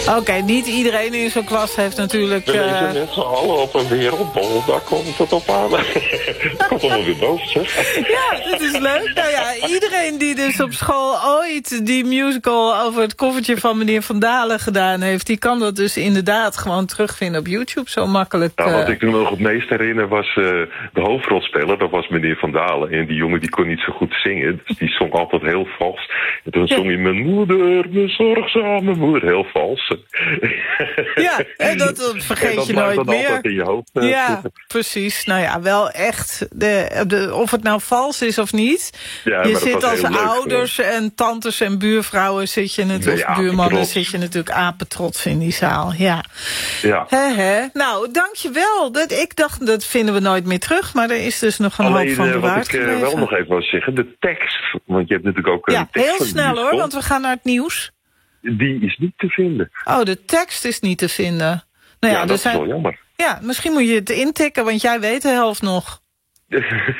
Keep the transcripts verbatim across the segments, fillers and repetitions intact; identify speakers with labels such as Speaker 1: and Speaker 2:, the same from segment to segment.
Speaker 1: Oké, okay, niet iedereen in zo'n klas heeft natuurlijk...
Speaker 2: We
Speaker 1: uh...
Speaker 2: leven met z'n allen op een wereldbol, daar komt het op aan. Dat komt allemaal weer boven, zeg.
Speaker 1: Ja, dat is leuk. Nou ja, iedereen die dus op school ooit die musical over het koffertje van meneer Van Dalen gedaan heeft, die kan dat dus inderdaad gewoon terugvinden op YouTube, zo makkelijk.
Speaker 2: Nou, wat
Speaker 1: uh...
Speaker 2: ik me nog het meest herinner was uh, de hoofdrolspeler, dat was meneer Van Dalen. En die jongen die kon niet zo goed zingen, dus die zong altijd heel vals. En toen zong hij mijn moeder, mijn zorgzame moeder, heel vals.
Speaker 1: Ja, en dat, dat vergeet en dat je nooit
Speaker 2: dan
Speaker 1: meer.
Speaker 2: In je hoofd, uh,
Speaker 1: ja,
Speaker 2: zitten.
Speaker 1: Precies. Nou ja, wel echt, de, de, of het nou vals is of niet.
Speaker 2: Ja,
Speaker 1: je zit als
Speaker 2: leuk,
Speaker 1: ouders
Speaker 2: hoor.
Speaker 1: en tantes en buurvrouwen zit je natuurlijk,
Speaker 2: nee,
Speaker 1: buurmannen zit je natuurlijk apetrots in die zaal. Ja.
Speaker 2: ja.
Speaker 1: He, he. Nou, dankjewel. Dat, ik dacht, dat vinden we nooit meer terug, maar er is dus nog een
Speaker 2: Alleen,
Speaker 1: hoop van bewaard
Speaker 2: wat ik uh, wel nog even wil zeggen, de tekst. Want je hebt natuurlijk ook een
Speaker 1: ja,
Speaker 2: tekst.
Speaker 1: heel snel hoor, want we gaan naar het nieuws.
Speaker 2: Die is niet te vinden.
Speaker 1: Oh, de tekst is niet te vinden. Nou ja,
Speaker 2: ja, dat
Speaker 1: er
Speaker 2: is
Speaker 1: zijn...
Speaker 2: wel jammer.
Speaker 1: Ja, misschien moet je het intikken, want jij weet de helft nog.
Speaker 3: N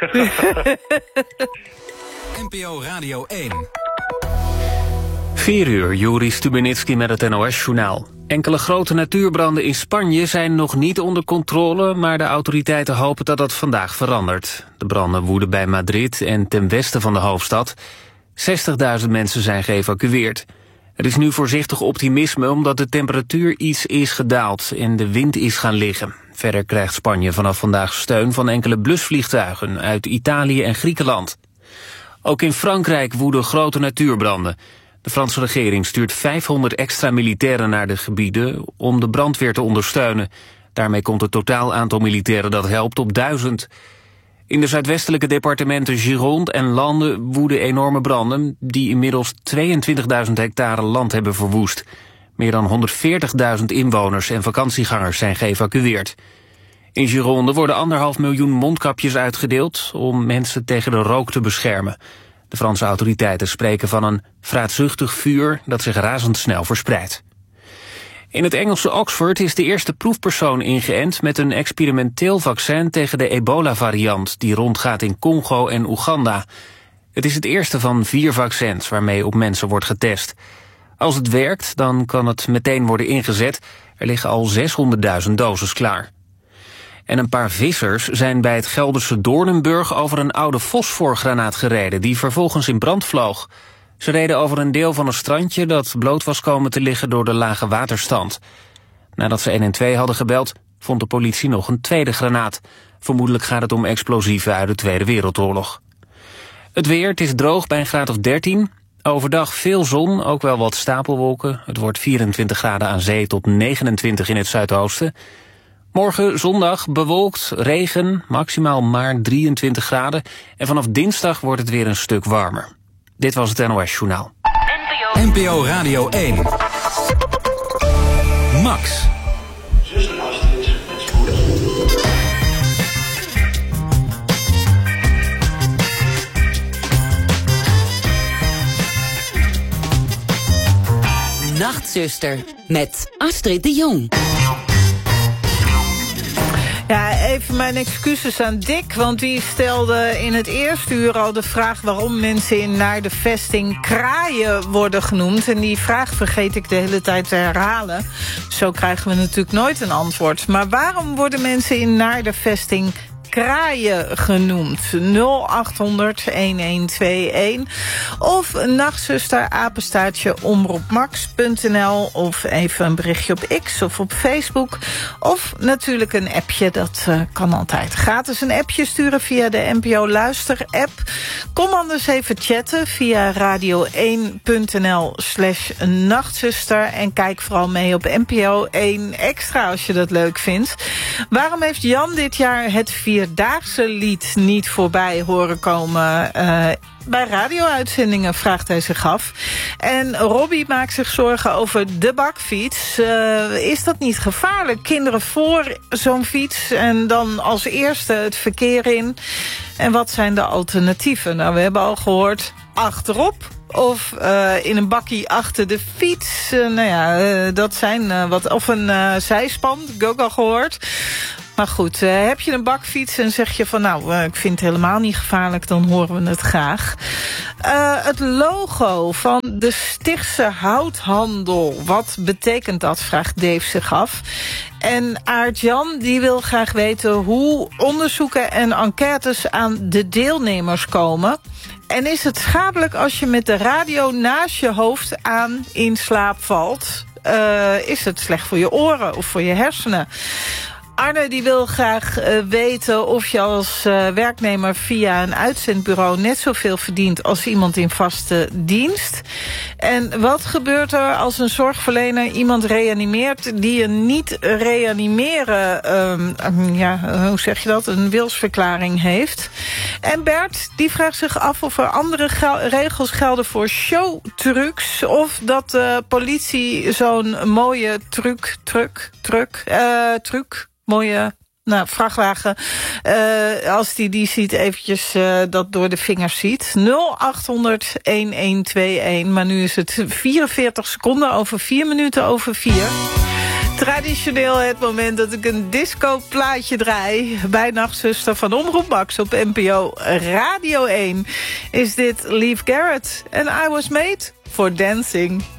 Speaker 3: P O Radio één.
Speaker 4: vier uur, Juri Stubenitski met het N O S-journaal. Enkele grote natuurbranden in Spanje zijn nog niet onder controle, maar de autoriteiten hopen dat dat vandaag verandert. De branden woeden bij Madrid en ten westen van de hoofdstad. zestigduizend mensen zijn geëvacueerd. Er is nu voorzichtig optimisme omdat de temperatuur iets is gedaald en de wind is gaan liggen. Verder krijgt Spanje vanaf vandaag steun van enkele blusvliegtuigen uit Italië en Griekenland. Ook in Frankrijk woeden grote natuurbranden. De Franse regering stuurt vijfhonderd extra militairen naar de gebieden om de brandweer te ondersteunen. Daarmee komt het totaal aantal militairen dat helpt op duizend. In de zuidwestelijke departementen Gironde en Lande woeden enorme branden die inmiddels tweeëntwintigduizend hectare land hebben verwoest. Meer dan honderdveertigduizend inwoners en vakantiegangers zijn geëvacueerd. In Gironde worden anderhalf miljoen mondkapjes uitgedeeld om mensen tegen de rook te beschermen. De Franse autoriteiten spreken van een vraatzuchtig vuur dat zich razendsnel verspreidt. In het Engelse Oxford is de eerste proefpersoon ingeënt met een experimenteel vaccin tegen de ebola-variant die rondgaat in Congo en Oeganda. Het is het eerste van vier vaccins waarmee op mensen wordt getest. Als het werkt, dan kan het meteen worden ingezet. Er liggen al zeshonderdduizend doses klaar. En een paar vissers zijn bij het Gelderse Doornenburg over een oude fosforgranaat gereden die vervolgens in brand vloog. Ze reden over een deel van een strandje dat bloot was komen te liggen door de lage waterstand. Nadat ze een een twee hadden gebeld, vond de politie nog een tweede granaat. Vermoedelijk gaat het om explosieven uit de Tweede Wereldoorlog. Het weer, het is droog bij een graad of dertien. Overdag veel zon, ook wel wat stapelwolken. Het wordt vierentwintig graden aan zee tot negenentwintig in het zuidoosten. Morgen zondag bewolkt, regen, maximaal maar drieëntwintig graden. En vanaf dinsdag wordt het weer een stuk warmer. Dit was het N O S-journaal.
Speaker 3: N P O Radio één. Max.
Speaker 5: Nachtzuster met Astrid de Jong.
Speaker 1: Ja, even mijn excuses aan Dick, want die stelde in het eerste uur al de vraag waarom mensen in Naar de Vesting kraaien worden genoemd. En die vraag vergeet ik de hele tijd te herhalen. Zo krijgen we natuurlijk nooit een antwoord. Maar waarom worden mensen in Naar de Vesting kraaien genoemd? nul acht honderd een een twee een of nachtzuster apenstaartje omroepmax punt n l of even een berichtje op X of op Facebook of natuurlijk een appje, dat uh, kan altijd. Gratis een appje sturen via de N P O Luister app. Kom anders even chatten via radio één punt n l slash nachtzuster en kijk vooral mee op N P O één Extra als je dat leuk vindt. Waarom heeft Jan dit jaar het Vierdaagse lied niet voorbij horen komen uh, bij radio-uitzendingen, vraagt hij zich af. En Robbie maakt zich zorgen over de bakfiets. Uh, is dat niet gevaarlijk? Kinderen voor zo'n fiets en dan als eerste het verkeer in. En wat zijn de alternatieven? Nou, we hebben al gehoord, achterop of uh, in een bakkie achter de fiets. Uh, nou ja, uh, dat zijn uh, wat. Of een uh, zijspan, heb ik ook al gehoord. Maar goed, uh, heb je een bakfiets en zeg je van... nou, uh, ik vind het helemaal niet gevaarlijk, dan horen we het graag. Uh, het logo van de Stichtse Houthandel. Wat betekent dat, vraagt Dave zich af. En Aart-Jan die wil graag weten hoe onderzoeken en enquêtes aan de deelnemers komen. En is het schadelijk als je met de radio naast je hoofd aan in slaap valt? Uh, is het slecht voor je oren of voor je hersenen? Arne die wil graag uh, weten of je als uh, werknemer via een uitzendbureau net zoveel verdient als iemand in vaste dienst. En wat gebeurt er als een zorgverlener iemand reanimeert die een niet reanimeren, um, ja, hoe zeg je dat, een wilsverklaring heeft? En Bert die vraagt zich af of er andere gel- regels gelden voor showtrucs of dat de politie zo'n mooie truc, truc, truc, uh, truc mooie nou, vrachtwagen, uh, als die die ziet, eventjes uh, dat door de vingers ziet. nul acht honderd elf tweeënentwintig, maar nu is het vierenveertig seconden over vier minuten over vier. Traditioneel het moment dat ik een disco-plaatje draai. Bij Nachtzuster van Omroep Max op N P O Radio één is dit Leif Garrett. And I was made for dancing.